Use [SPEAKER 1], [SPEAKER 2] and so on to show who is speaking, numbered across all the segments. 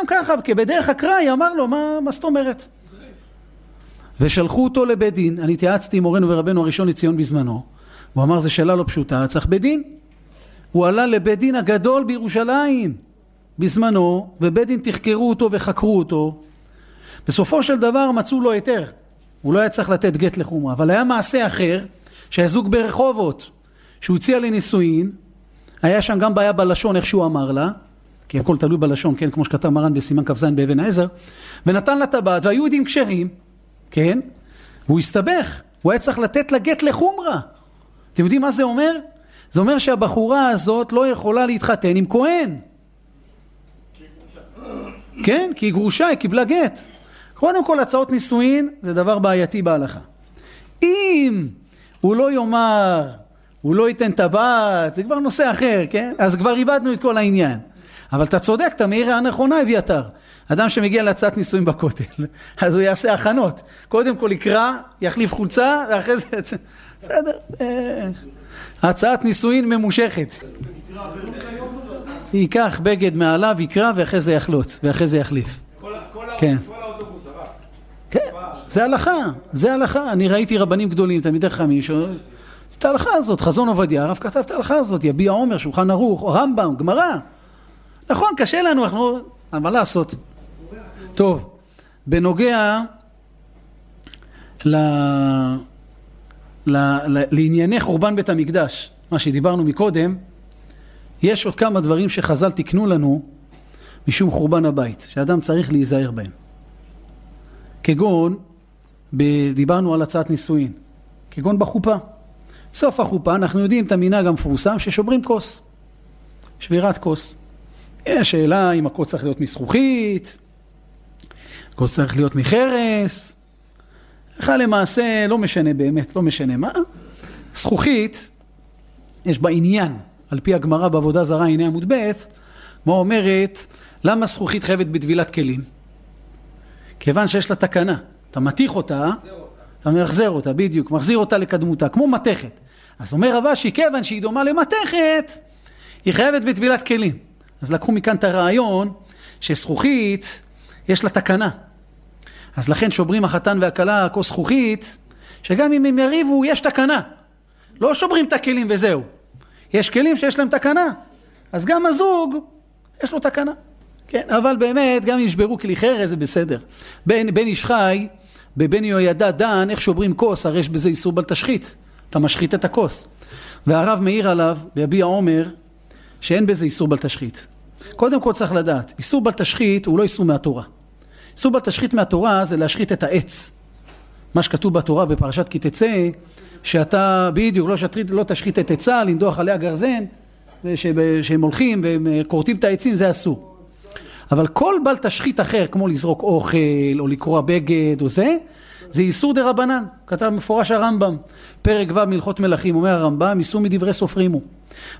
[SPEAKER 1] סתם ככה, בדרך אקראי, אמר לו, מה זאת אומרת? ושלחו אותו לבית דין. אני התייעצתי עם מורנו ורבנו הראשון לציון בזמנו, הוא אמר, זה שאלה לא פשוטה, צריך בית דין. הוא עלה לבית דין הגדול בירושלים בזמנו, ובית דין תחקרו אותו וחקרו אותו. בסופו של דבר מצאו לו היתר, הוא לא היה צריך לתת גט לחומרה, אבל היה מעשה אחר, שהיה זוג ברחובות, שהוא הציע לנישואין, היה שם גם בעיה בלשון, איך שהוא אמר לה, כי הכל תלוי בלשון, כן, כמו שכתב מרן בסימן כ"ז באבן העזר, ונתן לה טבעת, והיו יהודים כשרים, כן, והוא הסתבך, הוא היה צריך לתת לה גט לחומרה. אתם יודעים מה זה אומר? זה אומר שהבחורה הזאת לא יכולה להתחתן עם כהן. כן, כי היא גרושה, היא קיבלה גט. קודם כל, הצעות נישואין זה דבר בעייתי בהלכה. אם הוא לא יאמר, הוא לא ייתן טבעת, זה כבר נושא אחר, כן? אז כבר איבדנו את כל העניין. אבל אתה צודק, אתה מאיר הנכונה, אביתר. אדם שמגיע להצעת נישואין בכותל, אז הוא יעשה הכנות. קודם כל יקרא, יחליף חולצה, ואחרי זה... בסדר, הצעת נישואין ממושכת. ייקח בגד מעליו, יקרא, ואחרי זה יחלוץ, ואחרי זה יחליף. כן. כן, זה הלכה, זה הלכה. אני ראיתי רבנים גדולים, תלמידי חכמים, את ההלכה הזאת, חזון עובדיה, הרב כתב את ההלכה הזאת, יביע עומר, שולחן ערוך, רמב"ם, גמרא. נכון, קשה לנו, אנחנו... מה לעשות? טוב, בנוגע לענייני חורבן בית המקדש, מה שדיברנו מקודם, יש עוד כמה דברים שחז"ל תקנו לנו משום חורבן הבית, שאדם צריך להיזהר בהם. כגון, דיברנו על הצעת נישואין, כגון בחופה. סוף החופה, אנחנו יודעים את המנהג המפורסם ששוברים כוס, שבירת כוס. יש שאלה אם הכוס צריך להיות מזכוכית, הכוס צריך להיות מחרס, למעשה לא משנה באמת, לא משנה מה. זכוכית, יש בה עניין, על פי הגמרא בעבודה זרה, הנה עמוד ב', מה אומרת, למה זכוכית חייבת בטבילת כלים? כיוון שיש לה תקנה, אתה מתיך אותה, אתה מחזר אותה, בדיוק, מחזיר אותה לקדמותה, כמו מתכת. אז אומר רבשי, כיוון שהיא דומה למתכת, היא חייבת בטבילת כלים. אז לקחו מכאן את הרעיון, שזכוכית יש לה תקנה. אז לכן שוברים החתן והכלה כוס זכוכית, שגם אם הם יריבו, יש תקנה. לא שוברים את הכלים וזהו. יש כלים שיש להם תקנה. אז גם הזוג, יש לו תקנה. כן, אבל באמת, גם אם ישברו כלי חרס, זה בסדר. בן איש חי, בבן יהוידע דן, איך שוברים כוס, הרי יש בזה איסור בל תשחית. אתה משחית את הכוס. והרב מאיר עליו, ביביע עומר, שאין בזה איסור בל תשחית. קודם כל צריך לדעת, איסור בל תשחית הוא לא איסור מהתורה. איסור בל תשחית מהתורה זה להשחית את העץ. מה שכתוב בתורה בפרשת כי תצא, שאתה בדיוק לא תשחית את עצה, לנדוח עליה גרזן, שהם הולכים והם קורטים את העצים, זה אסור. אבל כל בל תשחית אחר, כמו לזרוק אוכל או לקרוע בגד או זה איסור דרבנן. כתב מפורש הרמב"ם, פרק ו' מלכות מלכים, אומר הרמב"ם, איסור מדברי סופרים הוא.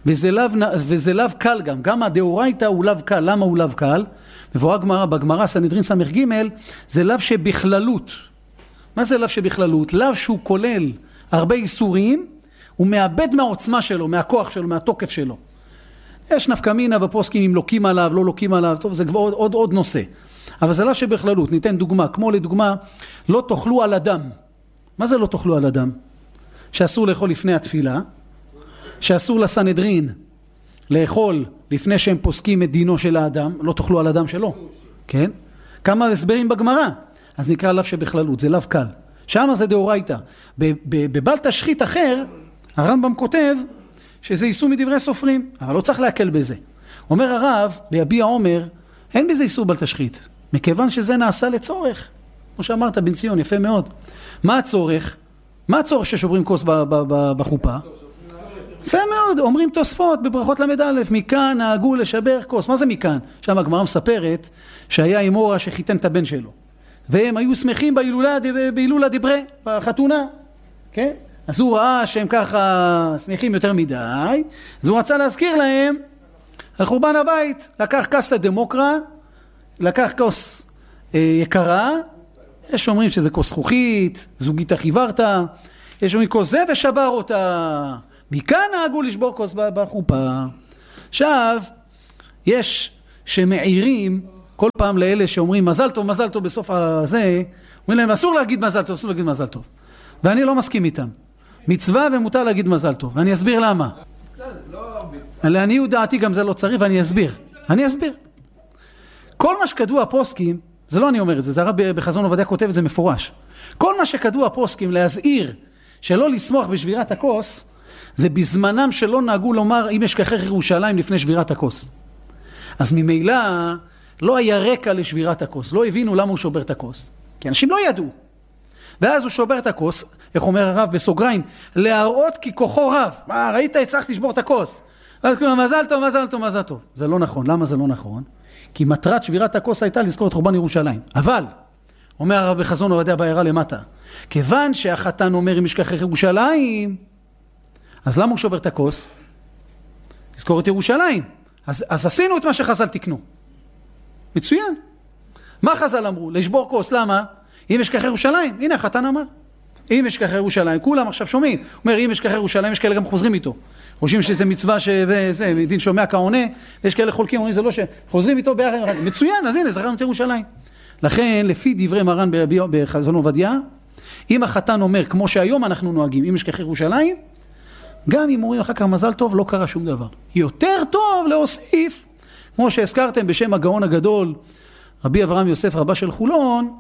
[SPEAKER 1] וזה לאו קל גם הדאורייתא הוא לאו קל. למה הוא לאו קל? מבואר בגמרא סנהדרין ס"ג, זה לאו שבכללות. מה זה לאו שבכללות? לאו שהוא כולל הרבה איסורים, הוא מאבד מהעוצמה שלו, מהכוח שלו, מהתוקף שלו. יש נפקא מינה בפוסקים אם לוקים עליו, לא לוקים עליו, טוב, זה כבר עוד נושא. אבל זה לאו שבכללות. ניתן דוגמה, כמו לדוגמה, לא תאכלו על אדם. מה זה לא תאכלו על אדם? שאסור לאכול לפני התפילה, שאסור לסנהדרין לאכול לפני שהם פוסקים את דינו של האדם, לא תאכלו על אדם שלו, כן? כמה הסברים בגמרא, אז נקרא לאו שבכללות, זה לאו קל. שם זה דאורייתא. בבל תשחית אחר, הרמב"ם כותב שזה איסור מדברי סופרים, אבל לא צריך להקל בזה. אומר הרב, ביביע עומר, אין בזה איסור בל תשחית, מכיוון שזה נעשה לצורך. כמו שאמרת בן ציון, יפה מאוד. מה הצורך? מה הצורך ששוברים כוס בחופה? יפה מאוד, אומרים תוספות בברכות למד א', מכאן נהגו לשבר כוס. מה זה מכאן? שם הגמרא מספרת שהיה אמורה שחיתן את הבן שלו. והם היו שמחים בהילולה דברי, בחתונה. כן? אז הוא ראה שהם ככה שמחים יותר מדי, אז הוא רצה להזכיר להם על חורבן הבית. לקח קסטה דמוקרא, לקח כוס יקרה, יש אומרים שזה כוס זכוכית, זוגית החיוורת, יש אומרים כוס זה ושבר אותה. מכאן נהגו לשבור כוס בחופה. עכשיו, יש שמעירים כל פעם לאלה שאומרים מזל טוב בסוף הזה, אומרים להם אסור להגיד מזל טוב, אסור להגיד מזל טוב. ואני לא מסכים איתם. מצווה ומותר להגיד מזל טוב, ואני אסביר למה. לעניות דעתי גם זה לא צריך, ואני אסביר. כל מה שכתבו הפוסקים, זה לא אני אומר את זה, זה הרב בחזון עובדיה כותב את זה מפורש. כל מה שכתבו הפוסקים להזהיר שלא לשמוח בשבירת הכוס, זה בזמנם שלא נהגו לומר אם אשכחך ירושלים לפני שבירת הכוס. אז ממילא לא היה רקע לשבירת הכוס, לא הבינו למה הוא שובר את הכוס, כי אנשים לא ידעו. ואז הוא שובר את הכוס, איך אומר הרב בסוגריים, להראות כי כוחו רב. מה, ראית, הצלחתי לשבור את הכוס. ואז כלומר, מזל טוב. זה לא נכון. למה זה לא נכון? כי מטרת שבירת הכוס הייתה לזכור את חורבן ירושלים. אבל, אומר הרב בחזון עובדיה בעיירה למטה, כיוון שהחתן אומר אם ישכחך ירושלים, אז למה הוא שובר את הכוס? לזכור את ירושלים. אז עשינו את מה שחז"ל תקנו. מצוין. מה חז"ל אמרו? לשבור כוס, למה? אם ישכחך ירושלים. הנה החתן אמר. אם ישכחך ירושלים, כולם עכשיו שומעים. הוא אומר, אם ישכחך ירושלים, יש כאלה גם חוזרים איתו. חושבים שזה מצווה וזה, דין שומע כעונה, ויש כאלה חולקים, אומרים, זה לא שחוזרים איתו ביחד. מצוין, אז הנה, זכרנו את ירושלים. לכן, לפי דברי מרן בחזון עובדיה, אם החתן אומר, כמו שהיום אנחנו נוהגים, אם ישכחך ירושלים, גם אם אומרים אחר כך מזל טוב, לא קרה שום דבר. יותר טוב להוסיף, כמו שהזכרתם בשם הגאון הגדול, רבי אברהם יוסף רבה של חולון,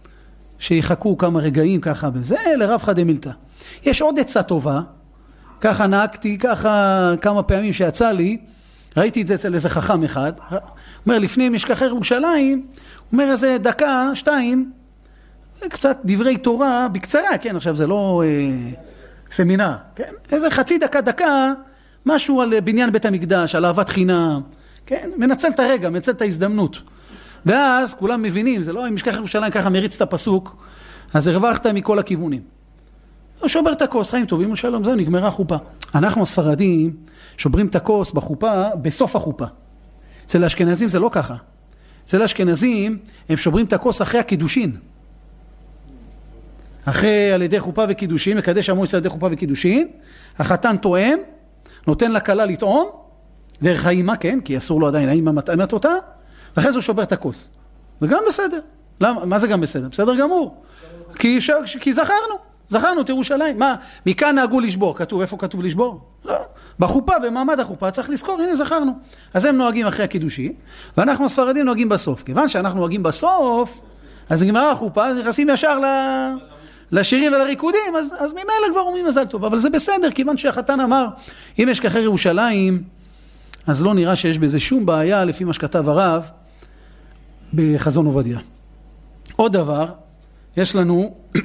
[SPEAKER 1] שיחכו כמה רגעים ככה בזה, לרב חד מילתא. יש עוד עצה טובה, ככה נהגתי, ככה כמה פעמים שיצא לי, ראיתי את זה אצל איזה חכם אחד, אומר לפני משכחך ירושלים, אומר איזה דקה, 2, קצת דברי תורה בקצרה, כן, עכשיו זה לא סמינר, כן, איזה חצי דקה, משהו על בניין בית המקדש, על אהבת חינם, כן, מנצל את הרגע, מנצל את ההזדמנות. ואז כולם מבינים, זה לא אם משכחך ירושלים ככה מריץ את הפסוק, אז הרווחת מכל הכיוונים. הוא שובר את הכוס, חיים טובים ושלום, זהו, נגמרה החופה. אנחנו הספרדים שוברים את הכוס בחופה, בסוף החופה. אצל האשכנזים זה לא ככה. אצל האשכנזים הם שוברים את הכוס אחרי הקידושין. אחרי על ידי חופה וקידושין, מקדש המועצה על ידי חופה וקידושין, החתן תואם, נותן לכלה לטעום, דרך האימא, כן, כי אסור לו עדיין, האימא מתאמת אותה, ואחרי זה הוא שובר את הכוס. וגם בסדר. למה? מה זה גם בסדר? בסדר גמור. כי זכרנו את ירושלים. מה? מכאן נהגו לשבור. כתוב, איפה כתוב לשבור? לא. בחופה, במעמד החופה, צריך לזכור, הנה זכרנו. אז הם נוהגים אחרי הקידושי, ואנחנו הספרדים נוהגים בסוף. כיוון שאנחנו נוהגים בסוף, אז נגמרה החופה, אז נכנסים ישר לשירים ולריקודים, אז ממילא כבר אומרים מזל טוב. אבל זה בסדר, כיוון שהחתן אמר, אם ישכחך ירושלים, אז לא נראה שיש בזה שום בעיה, לפי מה שכתב הרב, בחזון עובדיה. עוד דבר, יש לנו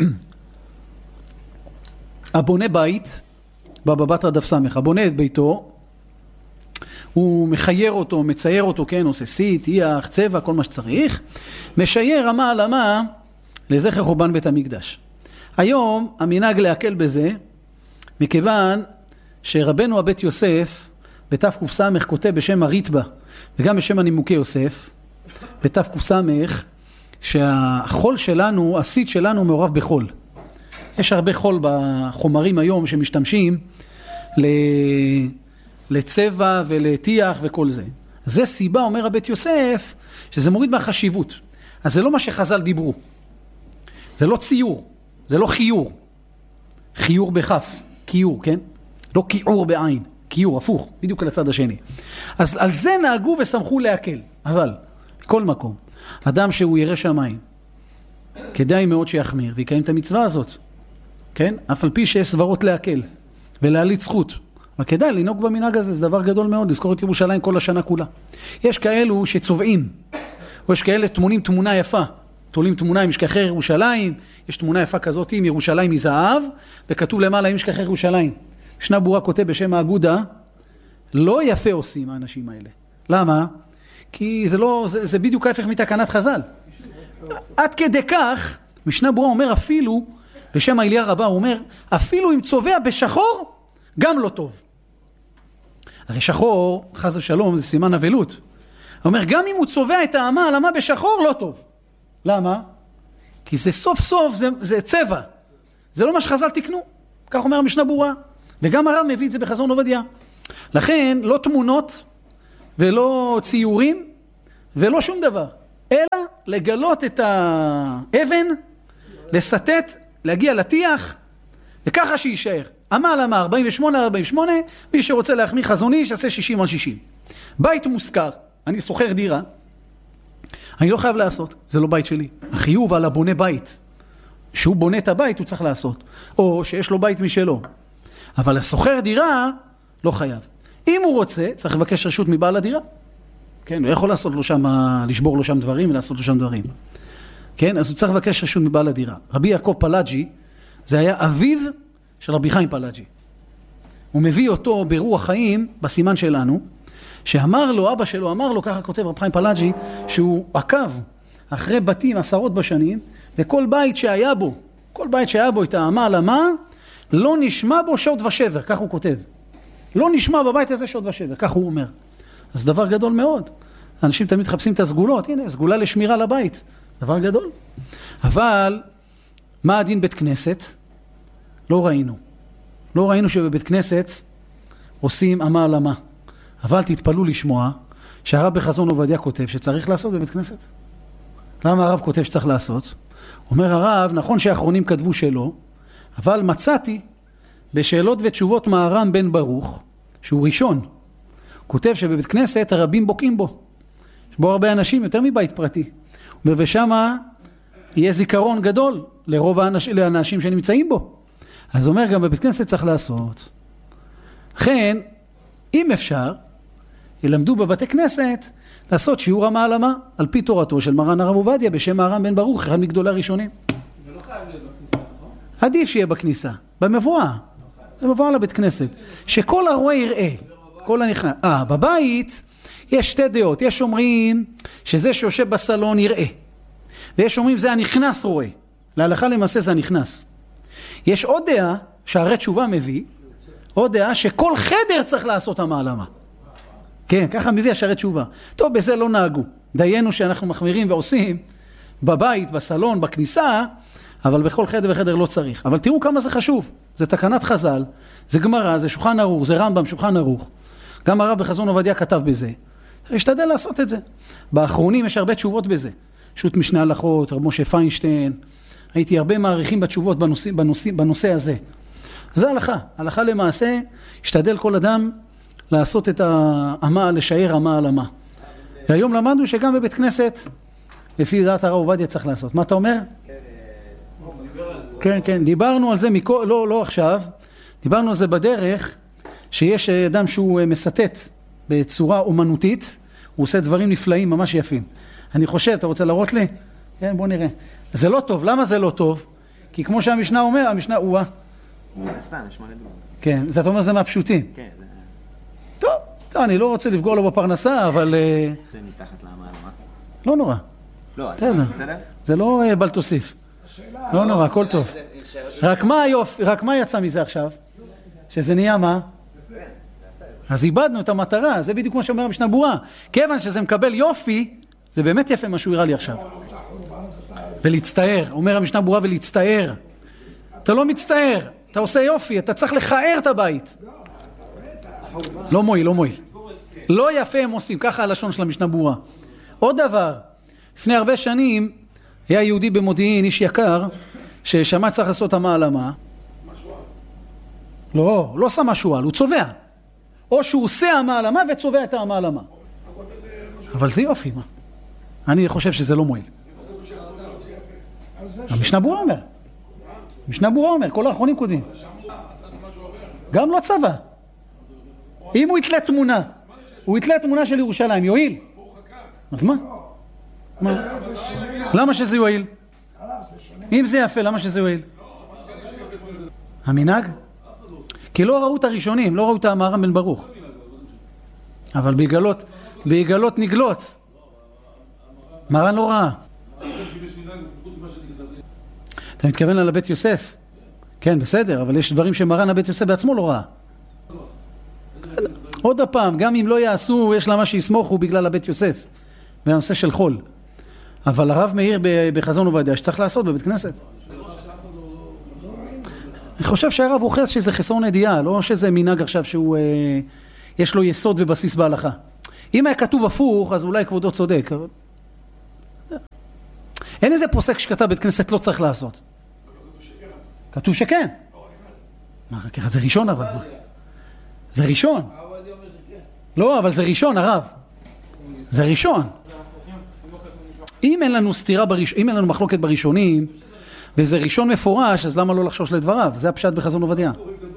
[SPEAKER 1] הבונה בית, בבא בתרא דף סמך, הבונה את ביתו, הוא מחייר אותו, מצייר אותו, כן, עושה סיט, איח, צבע, כל מה שצריך, משייר רמה על אמה לזכר חורבן בית המקדש. היום המנהג להקל בזה, מכיוון שרבנו הבית יוסף, בתק"ס כותב בשם הריטב"א, וגם בשם הנימוקי יוסף, בתק"ס, שהחול שלנו, הסיט שלנו מעורב בחול. יש הרבה חול בחומרים היום שמשתמשים לצבע ולטיח וכל זה. זה סיבה, אומר הבית יוסף, שזה מוריד מהחשיבות. אז זה לא מה שחז"ל דיברו. זה לא ציור, זה לא חיור. חיור בכף, קיור, כן? לא קיעור בעין, קיור, הפוך, בדיוק לצד השני. אז על זה נהגו ושמחו להקל. אבל, בכל מקום, אדם שהוא ירא שמיים, כדאי מאוד שיחמיר ויקיים את המצווה הזאת. כן? אף על פי שיש סברות להקל ולהעלית זכות. אבל כדאי לנהוג במנהג הזה, זה דבר גדול מאוד, לזכור את ירושלים כל השנה כולה. יש כאלו שצובעים, או יש כאלה תמונים תמונה יפה. תולים תמונה עם משכחך ירושלים, יש תמונה יפה כזאת עם ירושלים מזהב, וכתוב למעלה עם משכחך ירושלים. ישנה ברורה כותב בשם האגודה, לא יפה עושים האנשים האלה. למה? כי זה בדיוק ההפך מתקנת חז"ל. עד כדי כך, משנה ברורה אומר אפילו, בשם האליה רבה, הוא אומר, אפילו אם צובע בשחור, גם לא טוב. הרי שחור, חס ושלום, זה סימן אבלות. הוא אומר, גם אם הוא צובע את האמה על אמה בשחור, לא טוב. למה? כי זה סוף סוף, זה צבע. זה לא מה שחז"ל תקנו. כך אומר המשנה ברורה. וגם הרב מביא את זה בחזון עובדיה. לכן, לא תמונות, ולא ציורים, ולא שום דבר. אלא לגלות את האבן, לסטט, להגיע לתיח, וככה שישאר. עמל אמר 48, מי שרוצה להחמיא חזוני, שעשה 60 על 60. בית מושכר, אני שוכר דירה, אני לא חייב לעשות, זה לא בית שלי. החיוב על הבונה בית, שהוא בונה את הבית הוא צריך לעשות, או שיש לו בית משלו. אבל השוכר דירה לא חייב. אם הוא רוצה, צריך לבקש רשות מבעל הדירה. כן, הוא יכול לעשות לו שם, לשבור לו שם דברים ולעשות לו שם דברים. כן, אז הוא צריך לבקש רשות מבעל הדירה. רבי יעקב פלאג'י, זה היה אביו של רבי חיים פלאג'י. הוא מביא אותו ברוח חיים, בסימן שלנו, שאמר לו, אבא שלו אמר לו, ככה כותב רבי חיים פלאג'י, שהוא עקב אחרי בתים עשרות בשנים, וכל בית שהיה בו, כל בית שהיה בו את העמל המה, לא נשמע בו שוד ושבר, כך הוא כותב. לא נשמע בבית הזה שוד ושבר, כך הוא אומר. אז דבר גדול מאוד. אנשים תמיד חפשים את הסגולות, הנה, סגולה לשמירה לבית. דבר גדול. אבל, מה הדין בית כנסת? לא ראינו. לא ראינו שבבית כנסת עושים עמל המה. אבל תתפלו לשמוע שהרב בחזון עובדיה כותב שצריך לעשות בבית כנסת. למה הרב כותב שצריך לעשות? אומר הרב, נכון שהאחרונים כתבו שלא, אבל מצאתי בשאלות ותשובות מהר"ם בן ברוך, שהוא ראשון, כותב שבבית כנסת הרבים בוקים בו. יש בו הרבה אנשים, יותר מבית פרטי. ושמה יהיה זיכרון גדול לרוב האנשים שנמצאים בו. אז אומר, גם בבית כנסת צריך לעשות. לכן, אם אפשר, ילמדו בבתי כנסת לעשות שיעור המעלמה, על פי תורתו של מרן הרב עובדיה, בשם מהר"ם בן ברוך, אחד מגדולי הראשונים.
[SPEAKER 2] זה לא חייב להיות בכניסה, נכון?
[SPEAKER 1] עדיף שיהיה בכניסה, במבואה. במבואה לבית כנסת. שכל הרואה יראה, כל הנכנס. בבית יש שתי דעות. יש אומרים שזה שיושב בסלון יראה. ויש אומרים זה הנכנס רואה. להלכה למעשה זה הנכנס. יש עוד דעה, שהרי תשובה מביא, עוד דעה שכל חדר צריך לעשות המעלמה. כן, ככה מביא השערי תשובה. טוב, בזה לא נהגו. דיינו שאנחנו מחמירים ועושים בבית, בסלון, בכניסה, אבל בכל חדר וחדר לא צריך. אבל תראו כמה זה חשוב. זה תקנת חז"ל, זה גמרא, זה שולחן ערוך, זה רמב"ם, שולחן ערוך. גם הרב בחזון עובדיה כתב בזה. השתדל לעשות את זה. באחרונים יש הרבה תשובות בזה. שו"ת משנה הלכות, רב משה פיינשטיין. הייתי הרבה מעריכים בתשובות בנושא הזה. זה הלכה. הלכה למעשה, השתדל כל אדם לעשות את העמה, לשער עמה על עמה. והיום למדנו שגם בבית כנסת, לפי דעת הרב עובדיה צריך לעשות. מה אתה אומר? כן, כן, דיברנו על זה, לא עכשיו, דיברנו על זה בדרך, שיש אדם שהוא מסתת בצורה אומנותית, הוא עושה דברים נפלאים, ממש יפים. אני חושב, אתה רוצה להראות לי? כן, בוא נראה. זה לא טוב, למה זה לא טוב? כי כמו שהמשנה אומר, המשנה הוא...
[SPEAKER 3] סתם, יש מלא דברים.
[SPEAKER 1] כן, זה אתה אומר זה מהפשוטים.
[SPEAKER 3] כן.
[SPEAKER 1] טוב, אני לא רוצה לפגוע לו בפרנסה, אבל...
[SPEAKER 3] זה מתחת למעלמה.
[SPEAKER 1] לא נורא.
[SPEAKER 3] לא, בסדר?
[SPEAKER 1] זה לא בל תוסיף. לא נורא, הכל טוב. רק מה יצא מזה עכשיו? שזה נהיה מה? אז איבדנו את המטרה, זה בדיוק כמו שאומר המשנה ברורה. כיוון שזה מקבל יופי, זה באמת יפה מה שהוא הראה לי עכשיו. ולהצטער, אומר המשנה ברורה ולהצטער. אתה לא מצטער, אתה עושה יופי, אתה צריך לחער את הבית. לא מועיל, לא מועיל. לא יפה הם עושים, ככה הלשון של המשנה ברורה. עוד דבר, לפני הרבה שנים, היה יהודי במודיעין, איש יקר, ששמע צריך לעשות המעלמה. לא שם שואל, הוא צובע. או שהוא עושה המעלמה וצובע את המעלמה. אבל זה יופי, מה? אני חושב שזה לא מועיל. המשנה ברורה אומר. המשנה ברורה אומר, כל האחרונים קודמים. גם לא צבע. אם הוא יתלה תמונה, הוא יתלה תמונה של ירושלים, יועיל. אז מה? למה שזה יועיל? אם זה יפה, למה שזה יועיל? המנהג? כי לא ראו את הראשונים, לא ראו את המהר"ם בן ברוך. אבל בעגלות נגלות. מרן לא ראה. אתה מתכוון על הבית יוסף? כן, בסדר, אבל יש דברים שמרן הבית יוסף בעצמו לא ראה. עוד הפעם, גם אם לא יעשו, יש לה מה שיסמוכו בגלל הבית יוסף. והנושא של חול. אבל הרב מאיר בחזון עובדיה שצריך לעשות בבית כנסת. אני חושב שהרב הוכרס שזה חסרון ידיעה, לא שזה מנהג עכשיו שהוא יש לו יסוד ובסיס בהלכה. אם היה כתוב הפוך, אז אולי כבודו צודק. אין איזה פוסק שכתב בית כנסת לא צריך לעשות. כתוב שכן. מה, ככה זה ראשון אבל. זה ראשון. לא, אבל זה ראשון, הרב. זה ראשון. אם אין לנו סתירה אם אין לנו מחלוקת בראשונים, וזה ראשון מפורש, אז למה לא לחשוש לדבריו? זה הפשט בחזון עובדיה.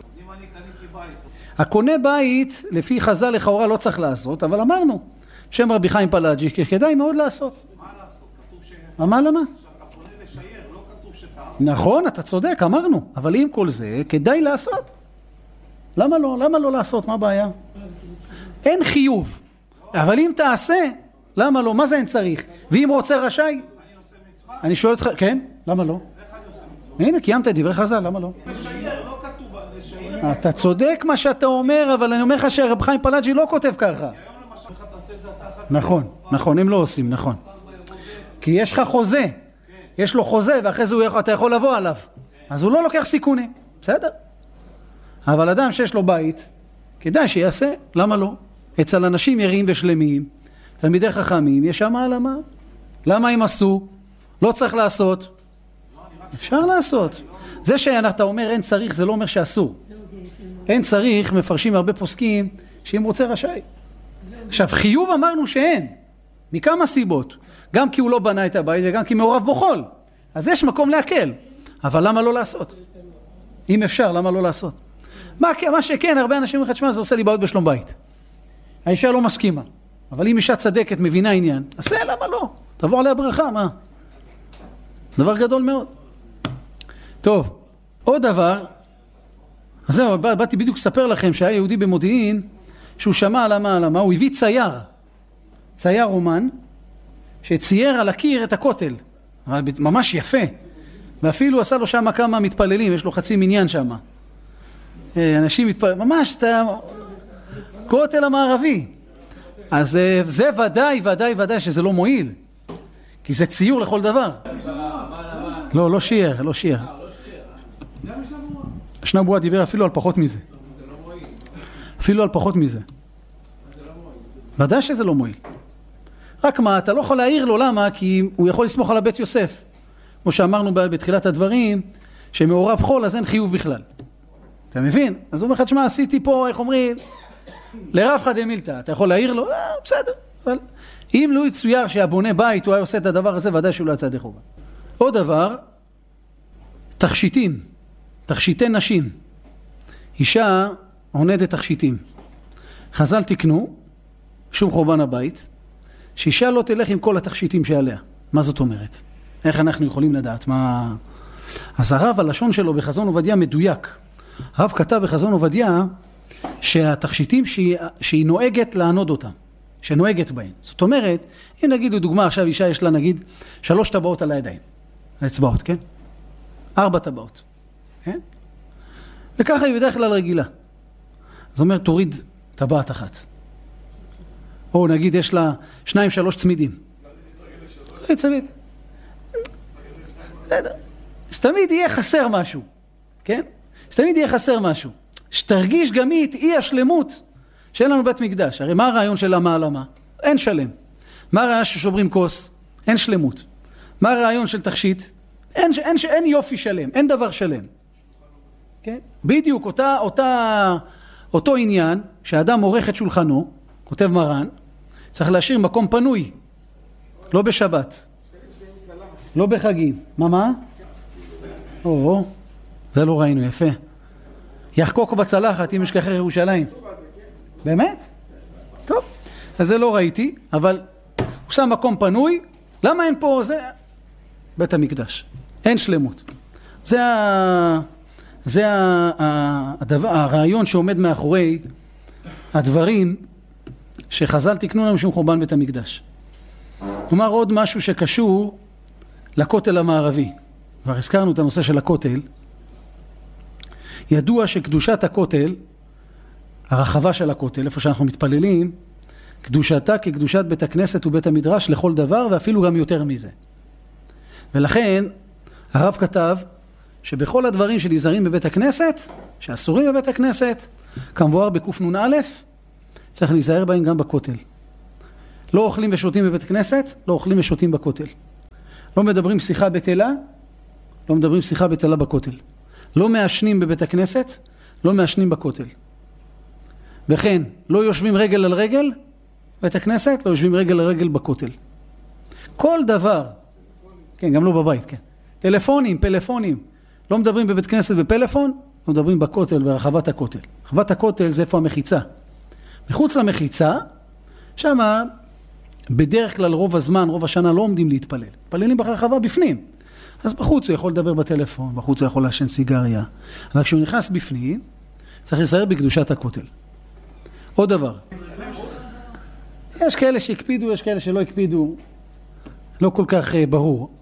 [SPEAKER 1] הקונה בית, לפי חז"ל לכאורה לא צריך לעשות, אבל אמרנו, שם רבי חיים פלאג'י, כדאי מאוד לעשות.
[SPEAKER 4] מה לעשות? כתוב ש...
[SPEAKER 1] מה למה?
[SPEAKER 4] שאתה קונה לשייר, לא כתוב שאתה...
[SPEAKER 1] נכון, אתה צודק, אמרנו. אבל עם כל זה, כדאי לעשות. למה לא? למה לא לעשות? מה הבעיה? אין חיוב. אבל אם תעשה, למה לא? מה זה אין צריך? ואם רוצה רשאי?
[SPEAKER 4] אני עושה מצווה?
[SPEAKER 1] אני שואל אותך, כן? למה לא?
[SPEAKER 4] איך אני עושה מצווה?
[SPEAKER 1] הנה, קיימת את דברי חז"ל, למה לא?
[SPEAKER 4] לשייר, לא כתוב לשייר.
[SPEAKER 1] אתה צודק מה שאתה אומר, אבל אני אומר לך שרב חיים פלאג'י לא כותב ככה.
[SPEAKER 4] היום למשל לך תעשה את זה אתה אחת.
[SPEAKER 1] נכון, נכון, הם לא עושים, נכון. כי יש לך חוזה. יש לו חוזה, ואחרי זה אתה יכול לבוא עליו. אז הוא לא לוקח סיכונים, בסדר? אבל אדם שיש לו בית, כדאי שיעשה, למה לא? אצל אנשים יראים ושלמים, תלמידי חכמים, יש שם העלמה. למה הם עשו? לא צריך לעשות. אפשר לעשות. זה שאתה אומר אין צריך, זה לא אומר שאסור. אין צריך, מפרשים הרבה פוסקים, שאם רוצה רשאי. עכשיו, חיוב אמרנו שאין. מכמה סיבות. גם כי הוא לא בנה את הבית, וגם כי מעורב בו חול. אז יש מקום להקל. אבל למה לא לעשות? אם אפשר, למה לא לעשות? מה שכן, הרבה אנשים אומרים, תשמע, זה עושה לי בעיות בשלום בית. האישה לא מסכימה. אבל אם אישה צדקת, מבינה עניין, עשה, למה לא? תבוא עליה ברכה, מה? דבר גדול מאוד. טוב, עוד דבר, אז זהו, באתי בדיוק לספר לכם שהיה יהודי במודיעין, שהוא שמע על מה, הוא הביא צייר אומן, שצייר על הקיר את הכותל, ממש יפה, ואפילו עשה לו שם כמה מתפללים, יש לו חצי מניין שם. אנשים מתפללים, ממש, כותל המערבי. אז זה ודאי שזה לא מועיל, כי זה ציור לכל דבר. לא שיר. השנה בועה דיבר אפילו על פחות מזה. אפילו על פחות מזה. ודאי שזה לא מועיל. רק מה, אתה לא יכול להעיר לו, למה? כי הוא יכול לסמוך על הבית יוסף. כמו שאמרנו בתחילת הדברים, שמעורב חול, אז אין חיוב בכלל. אתה מבין? אז הוא אומר לך, תשמע, עשיתי פה, איך אומרים, לרב דמילתא, אתה יכול להעיר לו? לא, בסדר. אבל אם לא יצויר שהבונה בית, הוא היה עושה את הדבר הזה, ודאי שהוא לא יצא ידי חובה. עוד דבר, תכשיטי נשים. אישה עונדת תכשיטים. חז"ל תקנו, שום חורבן הבית, שאישה לא תלך עם כל התכשיטים שעליה. מה זאת אומרת? איך אנחנו יכולים לדעת? מה... אז הרב, הלשון שלו בחזון עובדיה מדויק. הרב כתב בחזון עובדיה שהתכשיטים שהיא נוהגת לענוד אותם, שנוהגת בהן. זאת אומרת, אם נגיד לדוגמה עכשיו אישה יש לה נגיד 3 טבעות על הידיים, על אצבעות, כן? 4 טבעות, כן? וככה היא בדרך כלל רגילה. זאת אומרת, תוריד טבעת אחת. או נגיד יש לה 2-3 צמידים. צמיד. אז תמיד יהיה חסר משהו, כן? אז תמיד יהיה חסר משהו. שתרגיש גם אי השלמות שאין לנו בית מקדש. הרי מה הרעיון של המעלמה? אין שלם. מה הרעיון ששוברים כוס? אין שלמות. מה הרעיון של תכשיט? אין יופי שלם, אין דבר שלם. כן? בדיוק אותו עניין שהאדם עורך את שולחנו, כותב מרן, צריך להשאיר מקום פנוי. לא בשבת. לא בחגים. מה? זה לא ראינו, יפה. יחקוק בצלחת אם ישכחך ירושלים. באמת? טוב, אז זה לא ראיתי, אבל הוא שם מקום פנוי. למה אין פה? זה בית המקדש. אין שלמות. זה הרעיון שעומד מאחורי הדברים שחז"ל תקנו לנו שום חורבן בית המקדש. כלומר עוד משהו שקשור לכותל המערבי. כבר הזכרנו את הנושא של הכותל. ידוע שקדושת הכותל, הרחבה של הכותל, איפה שאנחנו מתפללים, קדושתה כקדושת בית הכנסת ובית המדרש לכל דבר, ואפילו גם יותר מזה. ולכן הרב כתב שבכל הדברים שנזהרים בבית הכנסת, שאסורים בבית הכנסת, כמבואר בקנ"א, צריך להיזהר בהם גם בכותל. לא אוכלים ושותים בבית הכנסת, לא אוכלים ושותים בכותל. לא מדברים שיחה בטלה, לא מדברים שיחה בטלה בכותל. לא מעשנים בבית הכנסת, לא מעשנים בכותל. וכן, לא יושבים רגל על רגל בבית הכנסת, לא יושבים רגל על רגל בכותל. כל דבר, כן, גם לא בבית, כן. טלפונים, פלאפונים. לא מדברים בבית כנסת בפלאפון, לא מדברים בכותל, ברחבת הכותל. רחבת הכותל זה איפה המחיצה. מחוץ למחיצה, שמה בדרך כלל רוב הזמן, רוב השנה לא עומדים להתפלל. מתפללים ברחבה בפנים. אז בחוץ הוא יכול לדבר בטלפון, בחוץ הוא יכול לעשן סיגריה. אבל כשהוא נכנס בפנים, צריך לסער בקדושת הכותל. עוד דבר. יש כאלה שהקפידו, יש כאלה שלא הקפידו. לא כל כך ברור.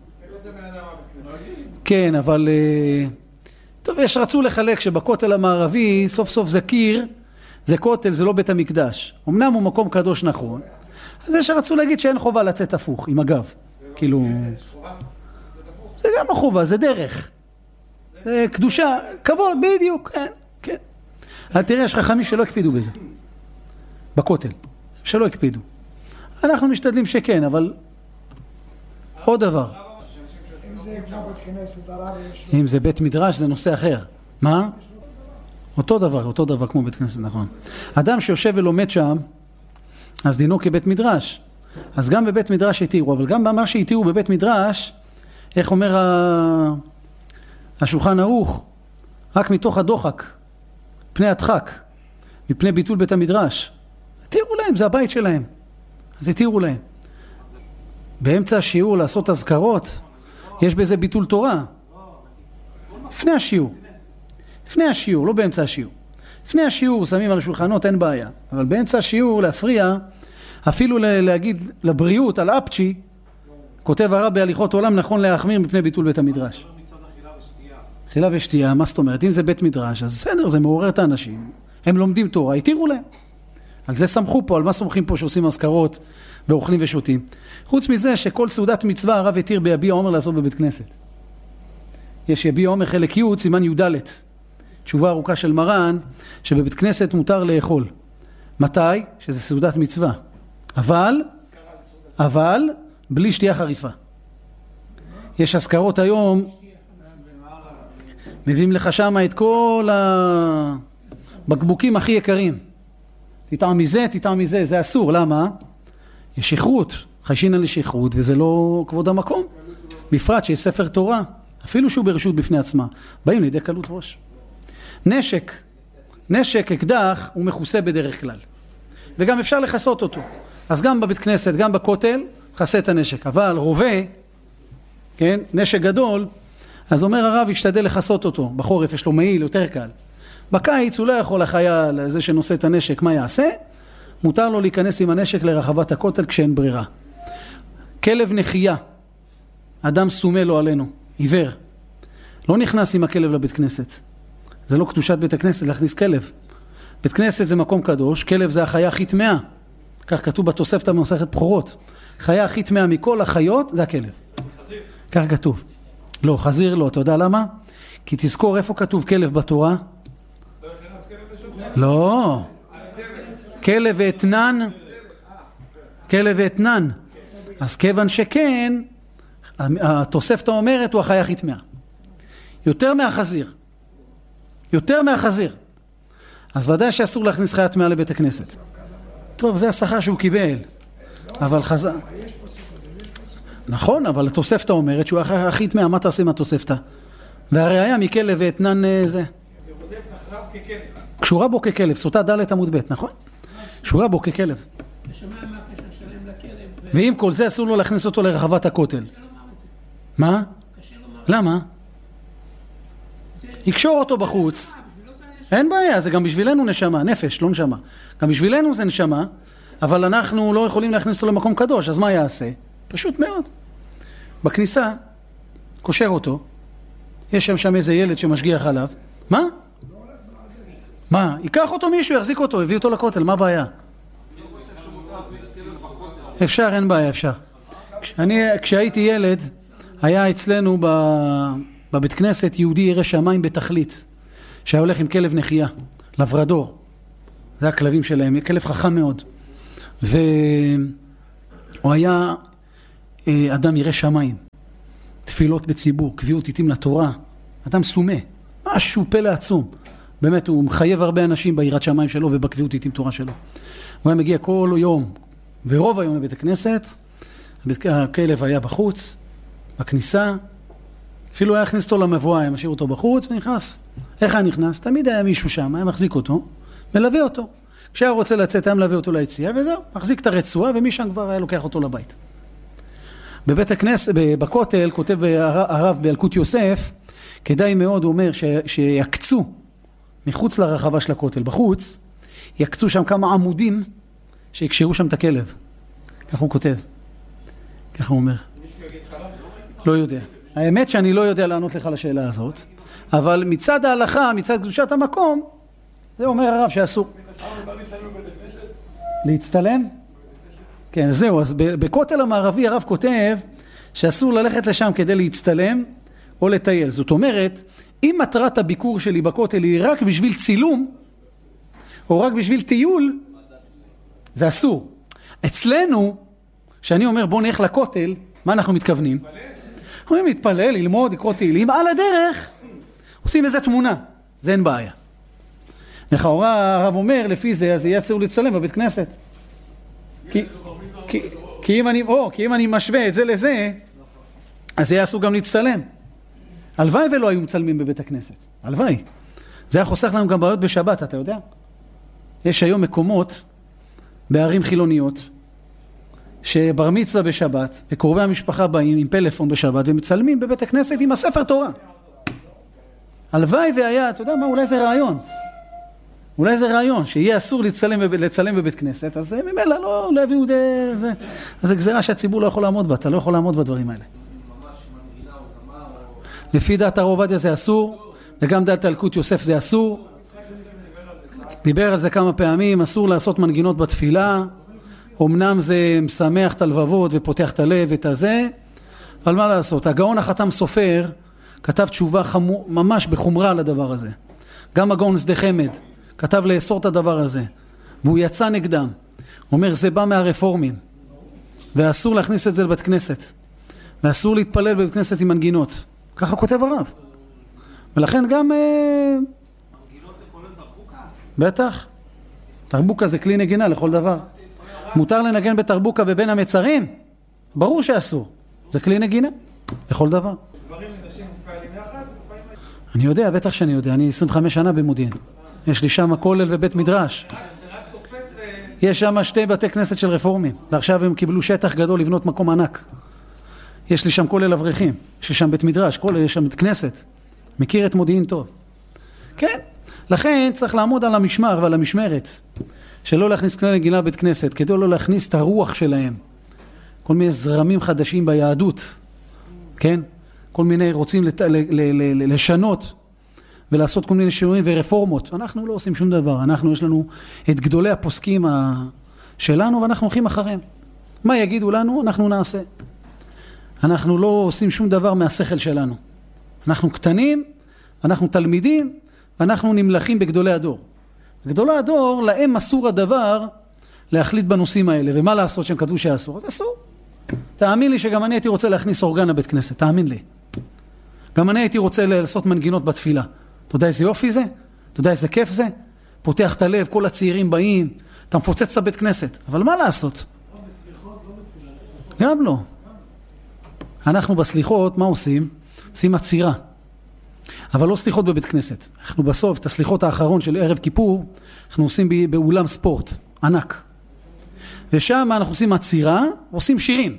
[SPEAKER 1] כן, אבל... טוב, רצו לחלק שבכותל המערבי, סוף סוף זה קיר, זה כותל, זה לא בית המקדש. אמנם הוא מקום קדוש נכון, אז יש רצו להגיד שאין חובה לצאת הפוך, עם הגב. כאילו... זה גם לא חובה, זה דרך. זה קדושה, כבוד, בדיוק, כן, כן. אבל תראה, יש חכמים שלא הקפידו בזה. בכותל, שלא הקפידו. אנחנו משתדלים שכן, אבל... עוד דבר. אם זה בית מדרש, זה נושא אחר. מה? אותו דבר כמו בית כנסת, נכון. אדם שיושב ולומד שם, אז דינו כבית מדרש. אז גם בבית מדרש התירו, אבל גם במה שהתירו בבית מדרש, איך אומר השולחן ערוך, רק מתוך הדוחק, פני הדחק, מפני ביטול בית המדרש. התירו להם, זה הבית שלהם. אז התירו להם. באמצע השיעור לעשות הזכרות, יש בזה ביטול תורה. לפני השיעור. לפני השיעור, לא באמצע השיעור. לפני השיעור שמים על השולחנות, אין בעיה. אבל באמצע השיעור להפריע, אפילו להגיד לבריאות, על אפצ'י, כותב הרב בהליכות עולם, נכון להחמיר מפני ביטול בית המדרש. אכילה ושתייה, מה זאת אומרת? אם זה בית מדרש, אז בסדר, זה מעורר את האנשים. הם לומדים תורה, התירו להם. על זה סמכו פה, על מה סומכים פה שעושים הזכרות ואוכלים ושותים. חוץ מזה שכל סעודת מצווה הרב התיר ביביע עומר לעשות בבית כנסת. יש יביע עומר חלק י' סימן י' ד', תשובה ארוכה של מרן, שבבית כנסת מותר לאכול. מתי? שזה סעודת מצווה. אבל בלי שתייה חריפה. יש הזכרות היום, מביאים לך שם את כל הבקבוקים הכי יקרים. תטעם מזה, זה אסור. למה? יש שכרות, חיישין על שכרות, וזה לא כבוד המקום. בפרט שיש ספר תורה, אפילו שהוא ברשות בפני עצמה, באים לידי קלות ראש. נשק, אקדח, הוא מכוסה בדרך כלל. וגם אפשר לחסות אותו. אז גם בבית כנסת, גם בכותל, חסה את הנשק. אבל רובה, כן, נשק גדול, אז אומר הרב, ישתדל לחסות אותו. בחורף יש לו מעיל, יותר קל. בקיץ הוא לא יכול החייל, זה שנושא את הנשק, מה יעשה? מותר לו להיכנס עם הנשק לרחבת הכותל כשאין ברירה. כלב נחייה, אדם סומה לו עלינו, עיוור. לא נכנס עם הכלב לבית כנסת. זה לא קדושת בית הכנסת להכניס כלב. בית כנסת זה מקום קדוש, כלב זה החיה הכי טמאה. כך כתוב בתוספתא במסכת בכורות. חיה הכי טמאה מכל החיות זה הכלב. חזיר. כך כתוב. לא, חזיר לא, אתה יודע למה? כי תזכור איפה כתוב כלב בתורה? לא. כלב ואתנן. אז כיוון שכן, התוספתא אומרת הוא החיה הכי טמאה. יותר מהחזיר. אז ודאי שאסור להכניס חיה טמאה לבית הכנסת. טוב, זה השכר שהוא קיבל. אבל חזר. נכון, אבל התוספתא אומרת שהוא החיה הכי טמאה, מה תעשה עם התוספתא? והראיה מכלב ואתנן זה. קשורה בו ככלב, סוטה ד' עמוד ב', נכון? קשורה בו ככלב. ואם כל זה אסור לו להכניס אותו לרחבת הכותל. מה? למה? יקשור אותו בחוץ. אין בעיה, זה גם בשבילנו נשמה, נפש, לא נשמה. גם בשבילנו זה נשמה, אבל אנחנו לא יכולים להכניס אותו למקום קדוש, אז מה יעשה? פשוט מאוד. בכניסה, קושר אותו, יש שם איזה ילד שמשגיח עליו. מה? מה? ייקח אותו מישהו, יחזיק אותו, הביא אותו לכותל, מה הבעיה? אפשר, אין בעיה, אפשר. כשהייתי ילד, היה אצלנו בבית כנסת יהודי ירא שמיים בתכלית, שהיה הולך עם כלב נחייה, לברדור. זה הכלבים שלהם, כלב חכם מאוד. והוא היה אדם ירא שמיים. תפילות בציבור, קביעות עיתים לתורה, אדם סומה, משהו פלא עצום. באמת, הוא מחייב הרבה אנשים ביראת שמיים שלו ובקביעות עיתים תורה שלו. הוא היה מגיע כל יום, ורוב היום לבית הכנסת, הכלב היה בחוץ, בכניסה, אפילו היה הכניס אותו למבואה, היה משאיר אותו בחוץ ונכנס. איך היה נכנס? תמיד היה מישהו שם, היה מחזיק אותו, מלווה אותו. כשהיה רוצה לצאת, היה מלווה אותו ליציאה, וזהו, מחזיק את הרצועה, ומשם כבר היה לוקח אותו לבית. בבית הכנסת, בכותל, כותב הרב באלקוט יוסף, כדאי מאוד, הוא אומר, שיקצו מחוץ לרחבה של הכותל, בחוץ, יקצו שם כמה עמודים, שיקשרו שם את הכלב. כך הוא כותב. כך הוא אומר. לא יודע. האמת שאני לא יודע לענות לך לשאלה הזאת, אבל מצד ההלכה, מצד קדושת המקום, זה אומר הרב שאסור. להצטלם? כן, זהו. אז בכותל המערבי הרב כותב שאסור ללכת לשם כדי להצטלם או לטייל. זאת אומרת, אם מטרת הביקור שלי בכותל היא רק בשביל צילום, או רק בשביל טיול, זה אסור. אצלנו, שאני אומר בוא נלך לכותל, מה אנחנו מתכוונים? אומרים להתפלל, ללמוד, לקרוא תהילים, על הדרך עושים איזה תמונה, זה אין בעיה. לכאורה הרב אומר לפי זה, אז יהיה אסור להצטלם בבית כנסת. כי אם אני משווה את זה לזה, אז יהיה אסור גם להצטלם. הלוואי ולא היו מצלמים בבית הכנסת, הלוואי. זה היה חוסך לנו גם בעיות בשבת, אתה יודע? יש היום מקומות בערים חילוניות, שבר מצווה בשבת, וקרובי המשפחה באים עם פלאפון בשבת, ומצלמים בבית הכנסת עם הספר תורה. הלוואי והיה, אתה יודע מה, אולי זה רעיון. אולי זה רעיון, שיהיה אסור לצלם בבית כנסת, אז ממילא לא הביאו זה. אז זה גזירה שהציבור לא יכול לעמוד בה, אתה לא יכול לעמוד בדברים האלה. לפי דעת הרב עובדיה זה אסור, וגם דעת אלקוט יוסף זה אסור. דיבר על זה כמה פעמים, אסור לעשות מנגינות בתפילה, אמנם זה משמח את הלבבות ופותח את הלב ואת הזה, אבל מה לעשות? הגאון החתם סופר כתב תשובה ממש בחומרה על הדבר הזה. גם הגאון שדה חמד כתב לאסור את הדבר הזה, והוא יצא נגדם. הוא אומר, זה בא מהרפורמים, ואסור להכניס את זה לבית כנסת, ואסור להתפלל בבית כנסת עם מנגינות. ככה כותב הרב. ולכן גם...
[SPEAKER 4] מנגינות זה כולל תרבוקה?
[SPEAKER 1] בטח. תרבוקה זה כלי נגינה לכל דבר. מותר לנגן בתרבוקה בבין המצרים? ברור שאסור. זה כלי נגינה לכל דבר.
[SPEAKER 4] דברים ונשים מופעלים יחד?
[SPEAKER 1] אני יודע, בטח שאני יודע. אני 25 שנה במודיעין. יש לי שם כולל ובית מדרש. יש שם 2 בתי כנסת של רפורמים. ועכשיו הם קיבלו שטח גדול לבנות מקום ענק. יש לי שם כולל אברכים. יש לי שם בית מדרש, יש שם בית כנסת. מכיר את מודיעין טוב. כן. לכן צריך לעמוד על המשמר ועל המשמרת. שלא להכניס כלי נגינה לבית כנסת, כדי לא להכניס את הרוח שלהם. כל מיני זרמים חדשים ביהדות. כן? כל מיני רוצים לשנות ולעשות כל מיני שינויים ורפורמות. אנחנו לא עושים שום דבר. יש לנו את גדולי הפוסקים שלנו ואנחנו הולכים אחריהם. מה יגידו לנו? אנחנו נעשה. אנחנו לא עושים שום דבר מהשכל שלנו. אנחנו קטנים, אנחנו תלמידים, ואנחנו נמלכים בגדולי הדור. גדולי הדור, להם אסור הדבר להחליט בנושאים האלה, ומה לעשות שהם כתבו שאסור? אז אסור. תאמין לי שגם אני הייתי רוצה להכניס אורגן לבית כנסת, תאמין לי. גם אני הייתי רוצה לעשות מנגינות בתפילה. אתה יודע איזה יופי זה? אתה יודע איזה כיף זה? פותח את הלב, כל הצעירים באים, אתה מפוצץ את הבית כנסת. אבל מה לעשות? גם לא. אנחנו בסליחות, מה עושים? עושים עצירה. אבל לא סליחות בבית כנסת. אנחנו בסוף, את הסליחות האחרון של ערב כיפור, אנחנו עושים באולם ספורט, ענק. ושם אנחנו עושים עצירה, ועושים שירים.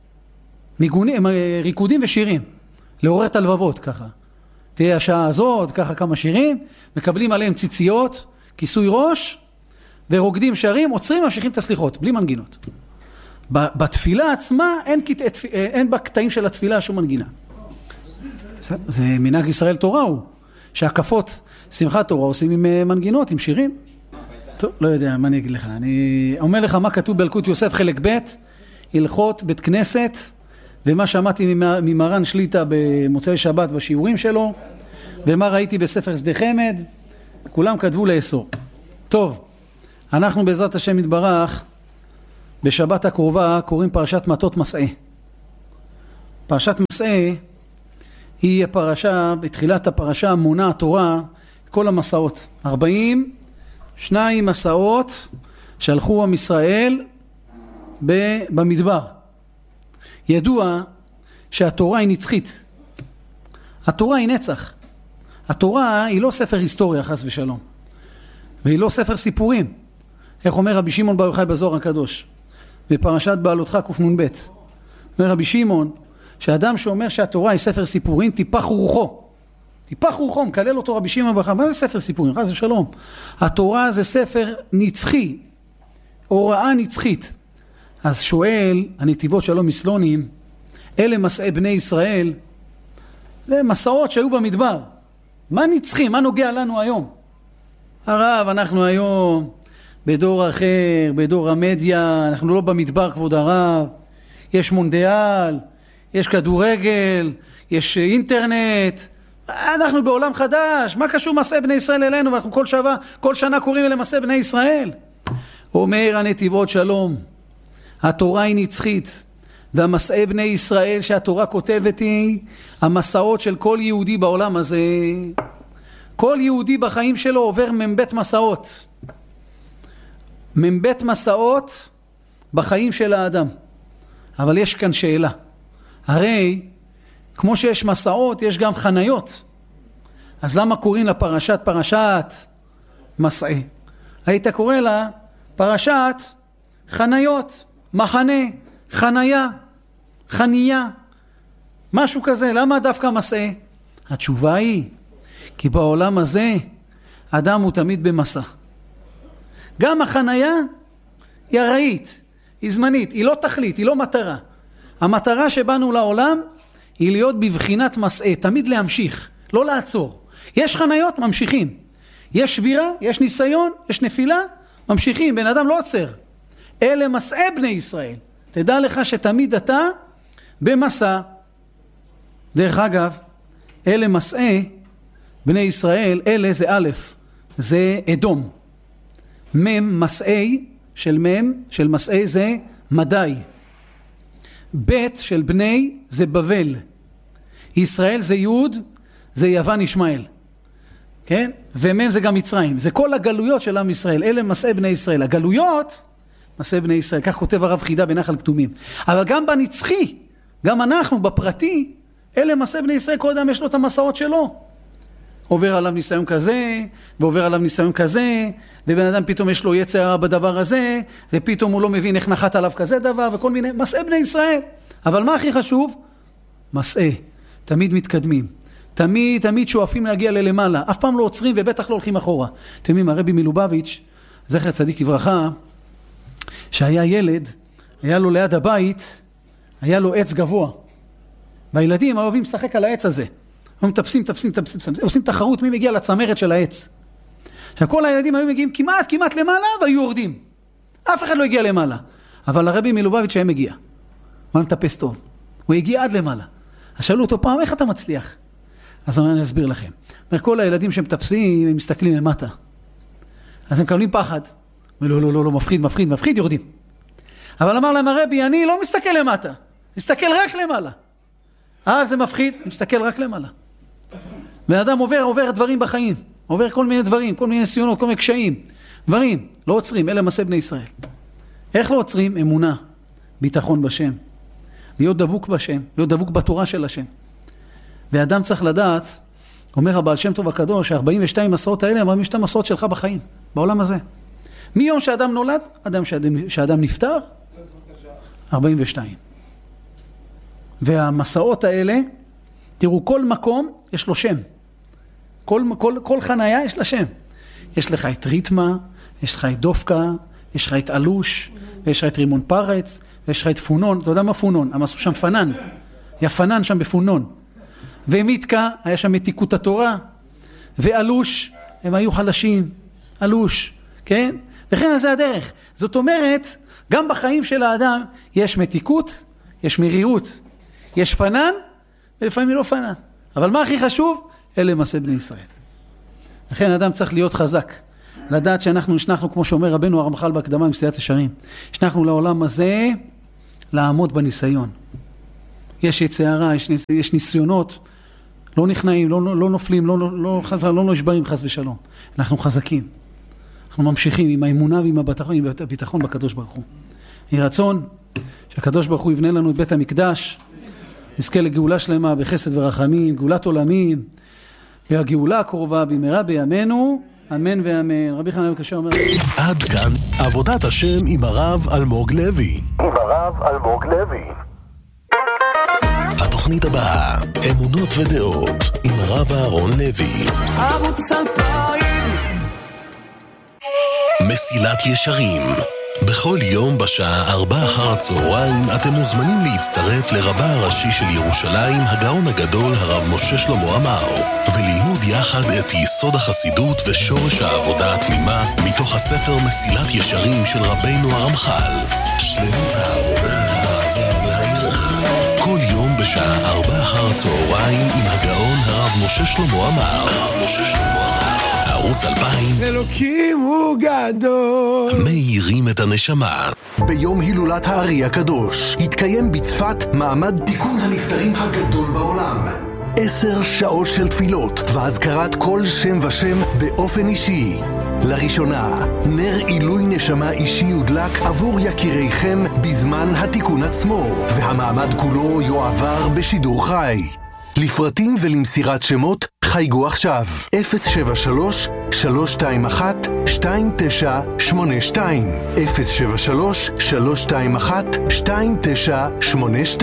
[SPEAKER 1] ריקודים ושירים. לעורר את הלבבות ככה. תהיה השעה הזאת, ככה כמה שירים, מקבלים עליהם ציציות, כיסוי ראש, ורוקדים שרים, עוצרים, ממשיכים את הסליחות, בלי מנגינות. בתפילה עצמה אין בקטעים של התפילה שום מנגינה. זה מנהג ישראל תורה הוא, שהקפות שמחת תורה עושים עם מנגינות, עם שירים. טוב, לא יודע מה אני אגיד לך. אני אומר לך מה כתוב באלקוט יוסף חלק ב', הלכות בית כנסת, ומה שמעתי ממרן שליטה במוצאי שבת בשיעורים שלו, ומה ראיתי בספר שדה חמד, כולם כתבו לאסור. טוב, אנחנו בעזרת השם יתברך, בשבת הקרובה קוראים פרשת מטות מסעה. פרשת מסעה היא הפרשה, בתחילת הפרשה מונה התורה את כל המסעות. 42 מסעות שהלכו עם ישראל במדבר. ידוע שהתורה היא נצחית. התורה היא נצח. התורה היא לא ספר היסטוריה חס ושלום. והיא לא ספר סיפורים. איך אומר רבי שמעון בר יוחאי בזוהר הקדוש? בפרשת בעלותך קנ"ב. אומר רבי שמעון, שאדם שאומר שהתורה היא ספר סיפורים, טיפח רוחו. טיפח רוחו, מקלל אותו רבי שמעון בר יוחאי. מה זה ספר סיפורים? חס ושלום. התורה זה ספר נצחי. הוראה נצחית. אז שואל הנתיבות שלום מסלונים, אלה מסעי בני ישראל, זה מסעות שהיו במדבר. מה נצחי? מה נוגע לנו היום? הרב, אנחנו היום בדור אחר, בדור המדיה, אנחנו לא במדבר כבוד הרב, יש מונדיאל, יש כדורגל, יש אינטרנט, אנחנו בעולם חדש, מה קשור מסעי בני ישראל אלינו? ואנחנו כל שנה קוראים אלה מסעי בני ישראל. אומר הנתיבות שלום, התורה היא נצחית, והמסעי בני ישראל שהתורה כותבת היא המסעות של כל יהודי בעולם הזה. כל יהודי בחיים שלו עובר מבית מסעות. מבית מסעות בחיים של האדם. אבל יש כאן שאלה. הרי כמו שיש מסעות יש גם חניות. אז למה קוראים לה פרשת מסעי? היית קורא לה פרשת חניות, מחנה, חניה, חניה, משהו כזה. למה דווקא מסעי? התשובה היא, כי בעולם הזה אדם הוא תמיד במסע. גם החניה היא ארעית, היא זמנית, היא לא תכלית, היא לא מטרה. המטרה שבאנו לעולם היא להיות בבחינת מסעי, תמיד להמשיך, לא לעצור. יש חניות, ממשיכים. יש שבירה, יש ניסיון, יש נפילה, ממשיכים, בן אדם לא עוצר. אלה מסעי בני ישראל. תדע לך שתמיד אתה במסע. דרך אגב, אלה מסעי בני ישראל, אלה זה א', זה אדום. מסעי של מסעי זה מדי. ב' של בני זה בבל. ישראל זה יוד, זה יוון ישמעאל. כן? ומם זה גם מצרים. זה כל הגלויות של עם ישראל. אלה מסעי בני ישראל. הגלויות, מסעי בני ישראל. כך כותב הרב חידה בנחל כתומים. אבל גם בנצחי, גם אנחנו בפרטי, אלה מסעי בני ישראל. כל אדם יש לו את המסעות שלו. עובר עליו ניסיון כזה, ועובר עליו ניסיון כזה, ובן אדם פתאום יש לו יצר הרע בדבר הזה, ופתאום הוא לא מבין איך נחת עליו כזה דבר, וכל מיני מסעי בני ישראל. אבל מה הכי חשוב? מסעי. תמיד מתקדמים. תמיד שואפים להגיע ללמעלה. אף פעם לא עוצרים ובטח לא הולכים אחורה. אתם יודעים, הרבי מלובביץ', זכר צדיק לברכה, שהיה ילד, היה לו ליד הבית, היה לו עץ גבוה. והילדים אוהבים לשחק על העץ הזה. הם מטפסים, עושים תחרות מי מגיע לצמרת של העץ. כל הילדים היו מגיעים כמעט למעלה והיו יורדים. אף אחד לא הגיע למעלה. אבל הרבי מלובביץ' היה מגיע. הוא היה מטפס טוב. הוא הגיע עד למעלה. אז שאלו אותו פעם, איך אתה מצליח? אז אני אסביר לכם. כל הילדים שמטפסים, הם מסתכלים למטה. אז הם מקבלים פחד. לא, מפחיד, יורדים. אבל אמר להם הרבי, אני לא מסתכל למטה. מסתכל רק למעלה. זה מפחיד, מסתכל רק למעלה. בן אדם עובר דברים בחיים. עובר כל מיני דברים, כל מיני ניסיונות, כל מיני קשיים. דברים, לא עוצרים, אלה מסעי בני ישראל. איך לא עוצרים? אמונה, ביטחון בשם. להיות דבוק בשם, להיות דבוק בתורה של השם. ואדם צריך לדעת, אומר הבעל שם טוב הקדוש, 42 מסעות האלה, הם 42 מסעות שלך בחיים, בעולם הזה. מיום שאדם נולד, שאדם נפטר, 42. והמסעות האלה, תראו, כל מקום יש לו שם. כל חניה יש לה שם. יש לך את ריתמה, יש לך את דופקה, יש לך את אלוש, ויש לך את רימון פרץ, ויש לך את פונון. אתה יודע מה פונון? הם עשו שם פנן. היה פנן שם בפונון. ומיתקה, היה שם מתיקות התורה. ואלוש, הם היו חלשים. אלוש, כן? וכן זה הדרך. זאת אומרת, גם בחיים של האדם יש מתיקות, יש מרירות, יש פנן, ולפעמים לא פנן. אבל מה הכי חשוב? אלה מסעי בני ישראל. לכן האדם צריך להיות חזק. לדעת שאנחנו נשנחנו, כמו שאומר רבנו הרמח"ל בהקדמה עם מסילת ישרים, נשנחנו לעולם הזה לעמוד בניסיון. יש יצר הרע, יש ניסיונות, לא נכנעים, לא נופלים, לא נשברים חס ושלום. אנחנו חזקים. אנחנו ממשיכים עם האמונה ועם הביטחון בקדוש ברוך הוא. יהי רצון שהקדוש ברוך הוא יבנה לנו את בית המקדש, נזכה לגאולה שלמה בחסד ורחמים, גאולת עולמים, והגאולה הקרובה במהרה בימינו, אמן ואמן. רבי חנניה בן קשיא אומר,
[SPEAKER 5] עד כאן עבודת השם עם הרב אלמוג לוי. התוכנית הבאה, אמונות ודעות עם הרב אהרון לוי.
[SPEAKER 6] ערוץ 2000
[SPEAKER 5] מסילת ישרים. בכל יום בשעה 4 אחר הצהריים אתם מוזמנים להצטרף לרבה הראשי של ירושלים, הגאון הגדול הרב משה שלמה עמאר, וללמוד יחד את יסוד החסידות ושורש העבודה התמימה מתוך הספר מסילת ישרים של רבינו הרמח"ל. שלמות העבודה, האהבה והיראה. כל יום בשעה 4 אחר הצהריים עם הגאון הרב משה שלמה עמאר. ערוץ 2000,
[SPEAKER 6] אלוקים הוא גדול.
[SPEAKER 5] מאירים את הנשמה. ביום הילולת הארי הקדוש התקיים בצפת מעמד תיקון הנפטרים הגדול בעולם. 10 שעות של תפילות והזכרת כל שם ושם באופן אישי. לראשונה, נר עילוי נשמה אישי יודלק עבור יקיריכם בזמן התיקון עצמו, והמעמד כולו יועבר בשידור חי. לפרטים ולמסירת שמות חייגו עכשיו 073-321-2982 073-321-2982.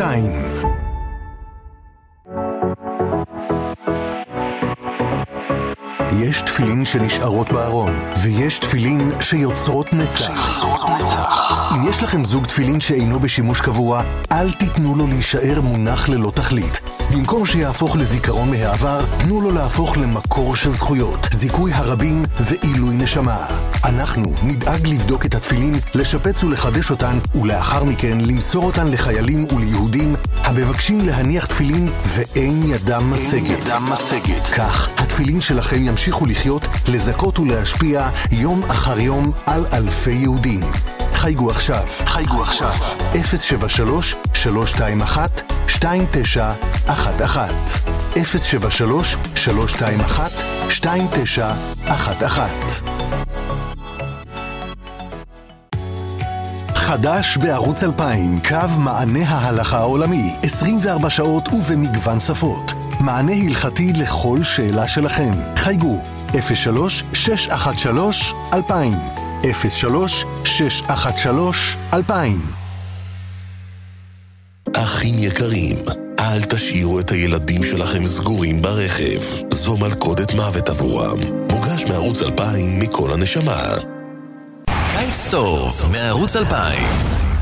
[SPEAKER 5] יש תפילין שנשארות בארון, ויש תפילין שיוצרות נצח. אם יש לכם זוג תפילין שאינו בשימוש קבוע, אל תיתנו לו להישאר מונח ללא תכלית. במקום שיהפוך לזיכרון מהעבר, תנו לו להפוך למקור של זכויות, זיכוי הרבים ועילוי נשמה. אנחנו נדאג לבדוק את התפילין, לשפץ ולחדש אותן, ולאחר מכן למסור אותן לחיילים וליהודים המבקשים להניח תפילין ואין ידם משגת. כך, התפילין שלכם ימשיכו לחיות, לזכות ולהשפיע יום אחר יום על אלפי יהודים. חייגו עכשיו 073-321-2911 073-321-2911. חדש בערוץ 2000, קו מענה ההלכה העולמי, 24 שעות ובמגוון שפות. מענה הלכתי לכל שאלה שלכם. חייגו 03-613-2000 03-613-2000. אחים יקרים, אל תשאירו את הילדים שלכם סגורים ברכב. זו מלכודת מוות עבורם. מוגש מערוץ 2000 מכל הנשמה.
[SPEAKER 7] קיץ טוב מערוץ 2000.